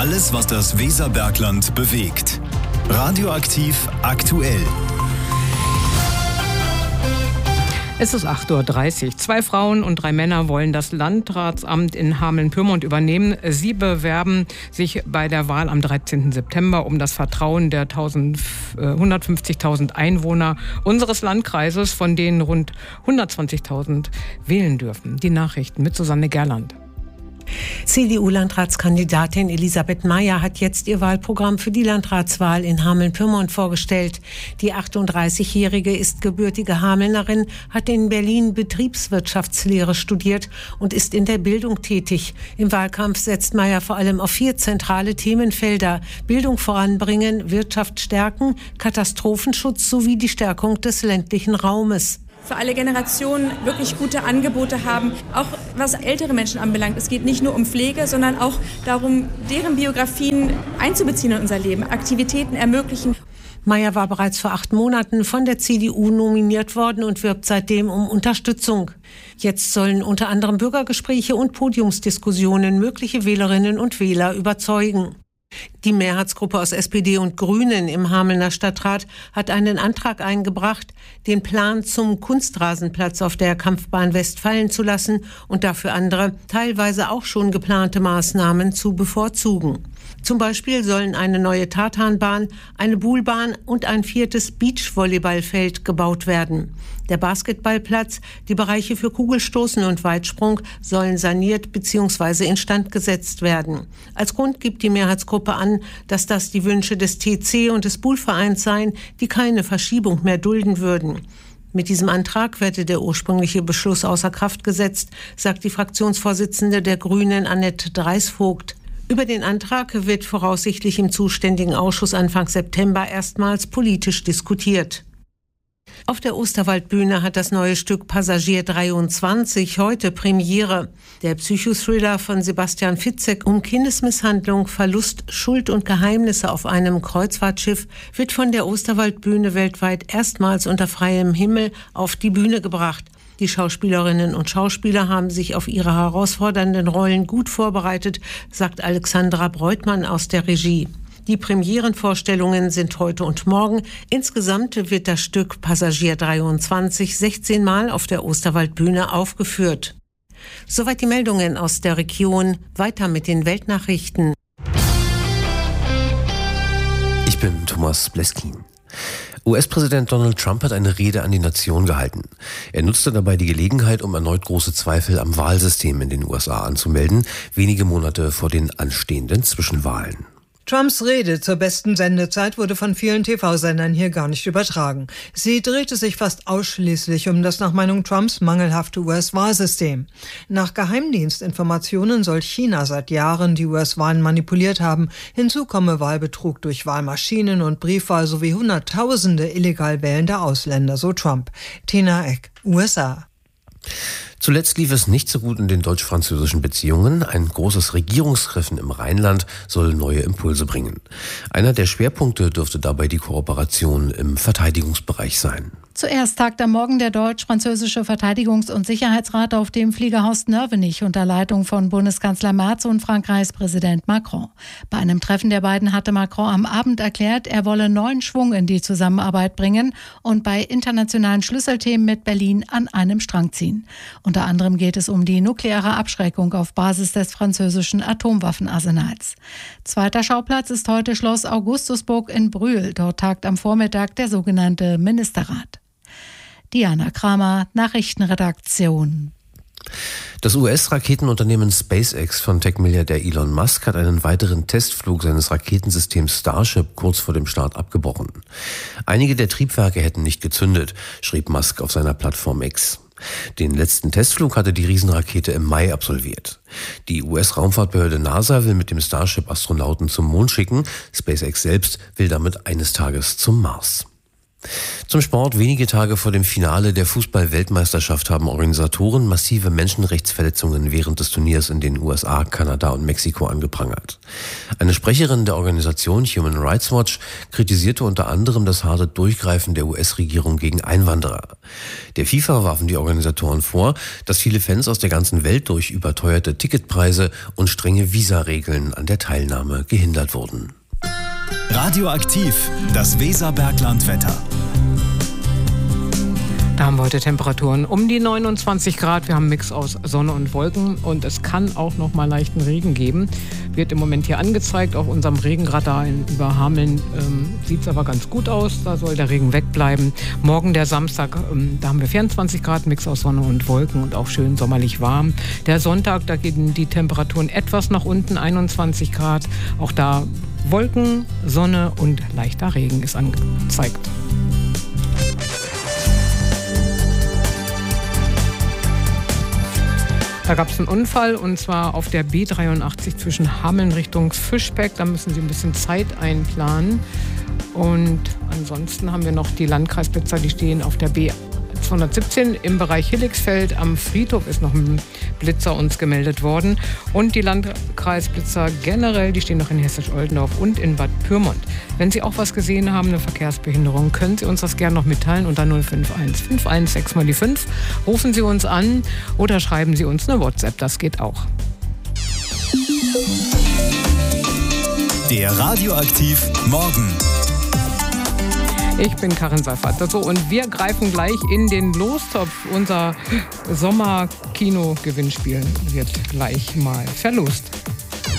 Alles, was das Weserbergland bewegt. Radioaktiv aktuell. Es ist 8:30 Uhr. 2 Frauen und 3 Männer wollen das Landratsamt in Hameln-Pyrmont übernehmen. Sie bewerben sich bei der Wahl am 13. September um das Vertrauen der 150.000 Einwohner unseres Landkreises, von denen rund 120.000 wählen dürfen. Die Nachrichten mit Susanne Gerland. CDU-Landratskandidatin Elisabeth Mayer hat jetzt ihr Wahlprogramm für die Landratswahl in Hameln-Pyrmont vorgestellt. Die 38-Jährige ist gebürtige Hamelnerin, hat in Berlin Betriebswirtschaftslehre studiert und ist in der Bildung tätig. Im Wahlkampf setzt Mayer vor allem auf 4 zentrale Themenfelder: Bildung voranbringen, Wirtschaft stärken, Katastrophenschutz sowie die Stärkung des ländlichen Raumes. Für alle Generationen wirklich gute Angebote haben, auch was ältere Menschen anbelangt. Es geht nicht nur um Pflege, sondern auch darum, deren Biografien einzubeziehen in unser Leben, Aktivitäten ermöglichen. Mayer war bereits vor 8 Monaten von der CDU nominiert worden und wirbt seitdem um Unterstützung. Jetzt sollen unter anderem Bürgergespräche und Podiumsdiskussionen mögliche Wählerinnen und Wähler überzeugen. Die Mehrheitsgruppe aus SPD und Grünen im Hamelner Stadtrat hat einen Antrag eingebracht, den Plan zum Kunstrasenplatz auf der Kampfbahn West fallen zu lassen und dafür andere, teilweise auch schon geplante Maßnahmen zu bevorzugen. Zum Beispiel sollen eine neue Tartanbahn, eine Buhlbahn und ein 4. Beachvolleyballfeld gebaut werden. Der Basketballplatz, die Bereiche für Kugelstoßen und Weitsprung sollen saniert bzw. instand gesetzt werden. Als Grund gibt die Mehrheitsgruppe an, dass das die Wünsche des TC und des Buhlvereins seien, die keine Verschiebung mehr dulden würden. Mit diesem Antrag werde der ursprüngliche Beschluss außer Kraft gesetzt, sagt die Fraktionsvorsitzende der Grünen Annette Dreisvogt. Über den Antrag wird voraussichtlich im zuständigen Ausschuss Anfang September erstmals politisch diskutiert. Auf der Osterwaldbühne hat das neue Stück Passagier 23 heute Premiere. Der Psychothriller von Sebastian Fitzek um Kindesmisshandlung, Verlust, Schuld und Geheimnisse auf einem Kreuzfahrtschiff wird von der Osterwaldbühne weltweit erstmals unter freiem Himmel auf die Bühne gebracht. Die Schauspielerinnen und Schauspieler haben sich auf ihre herausfordernden Rollen gut vorbereitet, sagt Alexandra Breutmann aus der Regie. Die Premierenvorstellungen sind heute und morgen. Insgesamt wird das Stück Passagier 23 16 Mal auf der Osterwaldbühne aufgeführt. Soweit die Meldungen aus der Region. Weiter mit den Weltnachrichten. Ich bin Thomas Bleskin. US-Präsident Donald Trump hat eine Rede an die Nation gehalten. Er nutzte dabei die Gelegenheit, um erneut große Zweifel am Wahlsystem in den USA anzumelden, wenige Monate vor den anstehenden Zwischenwahlen. Trumps Rede zur besten Sendezeit wurde von vielen TV-Sendern hier gar nicht übertragen. Sie drehte sich fast ausschließlich um das nach Meinung Trumps mangelhafte US-Wahlsystem. Nach Geheimdienstinformationen soll China seit Jahren die US-Wahlen manipuliert haben. Hinzu komme Wahlbetrug durch Wahlmaschinen und Briefwahl sowie Hunderttausende illegal wählende Ausländer, so Trump. Tina Eck, USA. Zuletzt lief es nicht so gut in den deutsch-französischen Beziehungen. Ein großes Regierungstreffen im Rheinland soll neue Impulse bringen. Einer der Schwerpunkte dürfte dabei die Kooperation im Verteidigungsbereich sein. Zuerst tagt am Morgen der deutsch-französische Verteidigungs- und Sicherheitsrat auf dem Fliegerhaus Nörvenich unter Leitung von Bundeskanzler Merz und Frankreichs Präsident Macron. Bei einem Treffen der beiden hatte Macron am Abend erklärt, er wolle neuen Schwung in die Zusammenarbeit bringen und bei internationalen Schlüsselthemen mit Berlin an einem Strang ziehen. Unter anderem geht es um die nukleare Abschreckung auf Basis des französischen Atomwaffenarsenals. Zweiter Schauplatz ist heute Schloss Augustusburg in Brühl. Dort tagt am Vormittag der sogenannte Ministerrat. Diana Kramer, Nachrichtenredaktion. Das US-Raketenunternehmen SpaceX von Tech-Milliardär Elon Musk hat einen weiteren Testflug seines Raketensystems Starship kurz vor dem Start abgebrochen. Einige der Triebwerke hätten nicht gezündet, schrieb Musk auf seiner Plattform X. Den letzten Testflug hatte die Riesenrakete im Mai absolviert. Die US-Raumfahrtbehörde NASA will mit dem Starship Astronauten zum Mond schicken. SpaceX selbst will damit eines Tages zum Mars. Zum Sport. Wenige Tage vor dem Finale der Fußball-Weltmeisterschaft haben Organisatoren massive Menschenrechtsverletzungen während des Turniers in den USA, Kanada und Mexiko angeprangert. Eine Sprecherin der Organisation Human Rights Watch kritisierte unter anderem das harte Durchgreifen der US-Regierung gegen Einwanderer. Der FIFA warfen die Organisatoren vor, dass viele Fans aus der ganzen Welt durch überteuerte Ticketpreise und strenge Visaregeln an der Teilnahme gehindert wurden. Radioaktiv, das Weserberglandwetter. Da haben wir heute Temperaturen um die 29 Grad. Wir haben einen Mix aus Sonne und Wolken und es kann auch noch mal leichten Regen geben. Wird im Moment hier angezeigt auf unserem Regenradar in Überhameln. Sieht es aber ganz gut aus. Da soll der Regen wegbleiben. Morgen der Samstag, da haben wir 24 Grad, Mix aus Sonne und Wolken und auch schön sommerlich warm. Der Sonntag, da gehen die Temperaturen etwas nach unten, 21 Grad. Auch da Wolken, Sonne und leichter Regen ist angezeigt. Da gab es einen Unfall und zwar auf der B83 zwischen Hameln Richtung Fischbeck. Da müssen Sie ein bisschen Zeit einplanen. Und ansonsten haben wir noch die Landkreisblitzer, die stehen auf der B217 im Bereich Hilligsfeld. Am Friedhof ist noch ein Blitzer uns gemeldet worden. Und die Landkreisblitzer generell, die stehen noch in Hessisch-Oldendorf und in Bad Pyrmont. Wenn Sie auch was gesehen haben, eine Verkehrsbehinderung, können Sie uns das gerne noch mitteilen unter 051 51 6 mal die 5. Rufen Sie uns an oder schreiben Sie uns eine WhatsApp, das geht auch. Der Radioaktiv Morgen. Ich bin Karin Seifert. So, und wir greifen gleich in den Lostopf. Unser Sommer-Kino-Gewinnspiel wird gleich mal verlost.